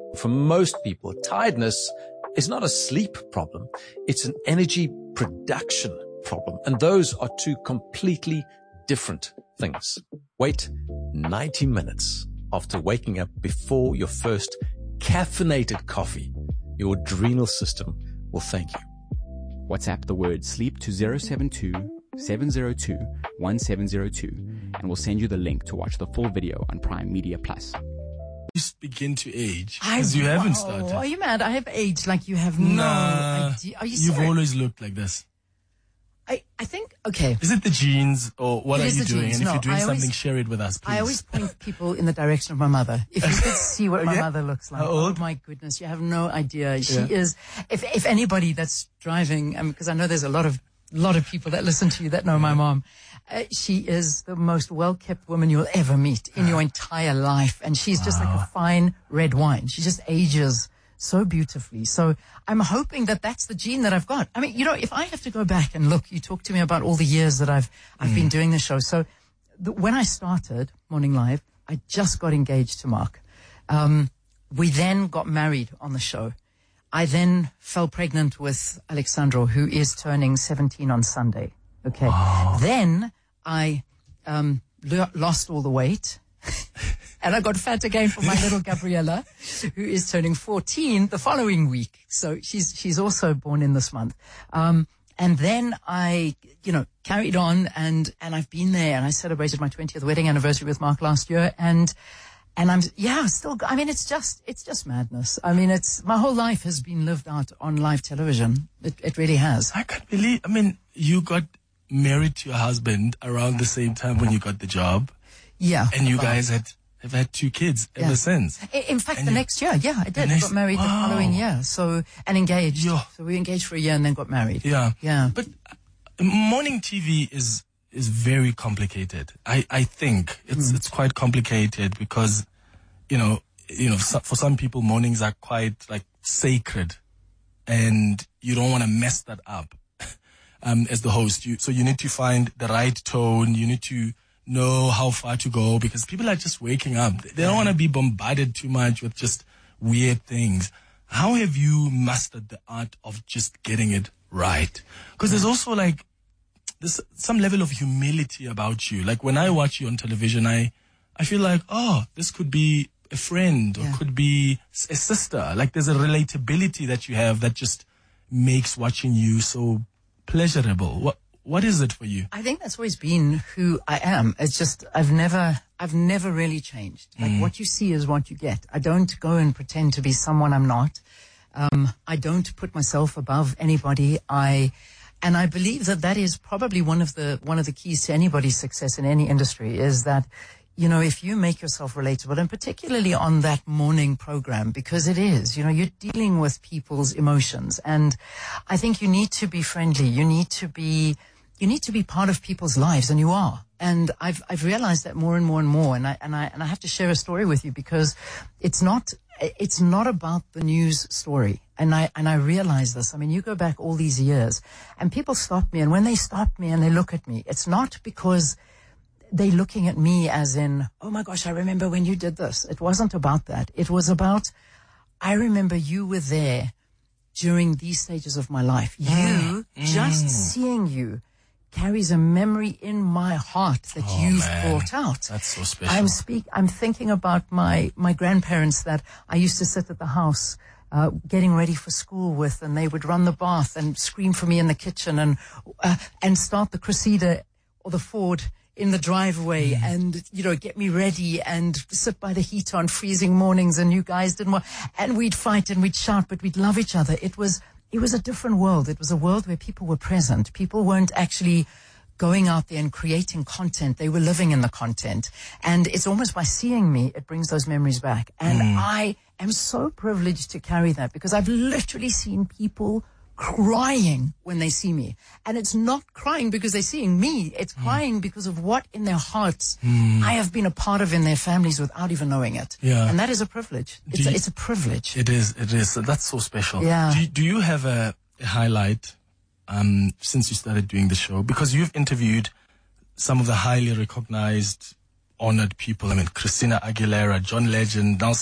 For most people, tiredness is not a sleep problem. It's an energy production problem. And those are two completely different things. Wait 90 minutes after waking up before your first caffeinated coffee. Your adrenal system will thank you. WhatsApp the word sleep to 072-702-1702 and we'll send you the link to watch the full video on Prime Media Plus. You begin to age because you haven't started. Are you mad? I have aged like you have no idea. Are you serious? You've always looked like this. I think, okay. Is it the genes or what are you doing? Genes. And No, if you're doing something, always, share it with us, please. I always point people in the direction of my mother. If you could see what my mother looks like. How old? Oh my goodness, you have no idea. She is, if anybody that's driving, because I know there's a lot of people that listen to you that know my mom. She is the most well-kept woman you'll ever meet in your entire life. And she's just like a fine red wine. She just ages so beautifully. So I'm hoping that that's the gene that I've got. I mean, you know, if I have to go back and look, you talk to me about all the years that I've been doing the show. So when I started Morning Live, I just got engaged to Mark. We then got married on the show. I then fell pregnant with Alexandro, who is turning 17 on Sunday. Okay. Wow. Then I lost all the weight. And I got fat again for my little Gabriella, who is turning 14 the following week. So she's also born in this month. And then I, carried on and I've been there and I celebrated my 20th wedding anniversary with Mark last year. And I'm, still, I mean, it's just madness. I mean, my whole life has been lived out on live television. It really has. I can't believe, you got married to your husband around the same time when you got the job. Yeah. And you guys have had 2 kids ever since. In fact, the next year, I did. I got married the following year. So, and engaged. Yeah. So we engaged for a year and then got married. Yeah. Yeah. But morning TV is very complicated. I think it's quite complicated because, for some people mornings are quite like sacred and you don't want to mess that up, as the host. So you need to find the right tone. You need to know how far to go because people are just waking up. They don't want to be bombarded too much with just weird things. How have you mastered the art of just getting it right? Because there's also there's some level of humility about you. Like when I watch you on television, I feel like, this could be a friend or could be a sister. Like there's a relatability that you have that just makes watching you so pleasurable. What is it for you? I think that's always been who I am. It's just, I've never really changed. Like what you see is what you get. I don't go and pretend to be someone I'm not. I don't put myself above anybody. And I believe that is probably one of the keys to anybody's success in any industry is that, if you make yourself relatable, and particularly on that morning program, because it is, you're dealing with people's emotions. And I think you need to be friendly. You need to be part of people's lives, and you are. And I've realized that more and more and more. And I have to share a story with you because it's not about the news story. And I realize this. I mean, you go back all these years and people stop me. And when they stop me and they look at me, it's not because they're looking at me as in, oh my gosh, I remember when you did this. It wasn't about that. It was about, I remember you were there during these stages of my life. Just seeing you carries a memory in my heart that you've brought out. That's so special. I'm thinking about my grandparents that I used to sit at the house getting ready for school with, and they would run the bath and scream for me in the kitchen and start the Cressida or the Ford in the driveway and, get me ready and sit by the heater on freezing mornings, and you guys didn't want, and we'd fight and we'd shout, but we'd love each other. It was a different world. It was a world where people were present. People weren't actually going out there and creating content. They were living in the content. And it's almost by seeing me, it brings those memories back. And I am so privileged to carry that because I've literally seen people crying when they see me. And it's not crying because they're seeing me. It's crying because of what in their hearts I have been a part of in their families without even knowing it. Yeah. And that is a privilege. It's a privilege. It is. That's so special. Yeah. Do you have a highlight since you started doing the show? Because you've interviewed some of the highly recognized, honored people. I mean, Christina Aguilera, John Legend, Nelson